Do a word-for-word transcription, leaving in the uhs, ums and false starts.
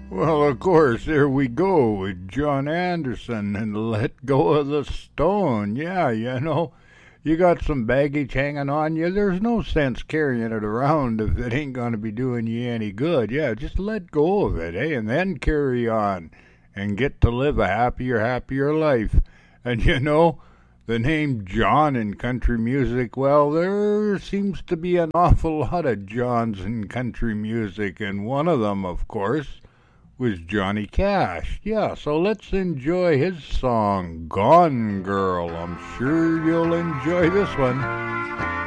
Well, of course, there we go with John Anderson and Let Go of the Stone. Yeah, you know, you got some baggage hanging on you. There's no sense carrying it around if it ain't going to be doing you any good. Yeah, just let go of it, eh? And then carry on and get to live a happier, happier life. And you know, the name John in country music, well, there seems to be an awful lot of Johns in country music, and one of them, of course, was Johnny Cash. Yeah, so let's enjoy his song, Gone Girl. I'm sure you'll enjoy this one.